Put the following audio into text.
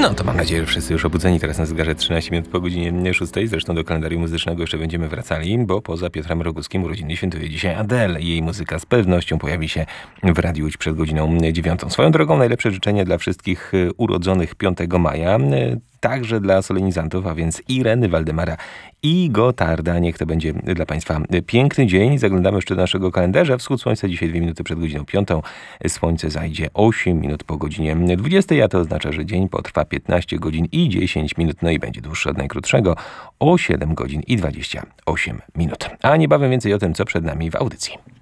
No to mam nadzieję, że wszyscy już obudzeni. Teraz na zegarze 13 minut po godzinie 6. Zresztą do kalendarium muzycznego jeszcze będziemy wracali, bo poza Piotrem Roguskim urodziny świętuje dzisiaj Adele. Jej muzyka z pewnością pojawi się w Radiu Łódź przed godziną 9. Swoją drogą najlepsze życzenia dla wszystkich urodzonych 5 maja. Także dla solenizantów, a więc Ireny, Waldemara i Gotarda. Niech to będzie dla Państwa piękny dzień. Zaglądamy jeszcze do naszego kalendarza. Wschód słońca dzisiaj 2 minuty przed godziną 5. Słońce zajdzie 8 minut po godzinie 20, a to oznacza, że dzień potrwa 15 godzin i 10 minut. No i będzie dłuższy od najkrótszego o 7 godzin i 28 minut. A niebawem więcej o tym, co przed nami w audycji.